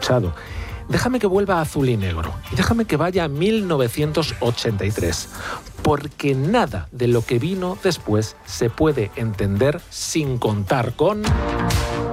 escuchado. Déjame que vuelva a Azul y Negro y déjame que vaya a 1983, porque nada de lo que vino después se puede entender sin contar con...